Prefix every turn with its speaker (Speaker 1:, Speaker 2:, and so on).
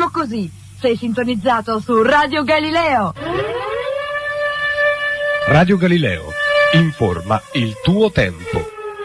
Speaker 1: meglio così. Sei sintonizzato su Radio Galileo.
Speaker 2: Radio Galileo, informa il tuo tempo.